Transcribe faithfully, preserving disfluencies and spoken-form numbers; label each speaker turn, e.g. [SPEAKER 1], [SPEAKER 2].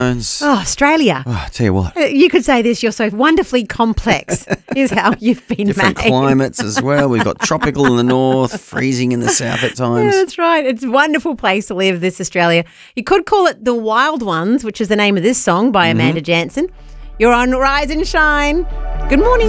[SPEAKER 1] zones.
[SPEAKER 2] Oh, Australia.
[SPEAKER 1] Oh, I tell you what.
[SPEAKER 2] Uh, You could say this, you're so wonderfully complex is how you've been
[SPEAKER 1] Different
[SPEAKER 2] made.
[SPEAKER 1] climates as well. We've got tropical in the north, freezing in the south at
[SPEAKER 2] Yeah,
[SPEAKER 1] times.
[SPEAKER 2] that's right. It's a wonderful place to live, this Australia. You could call it The Wild Ones, which is the name of this song by Amanda Jansen. You're on Rise and Shine. Good morning.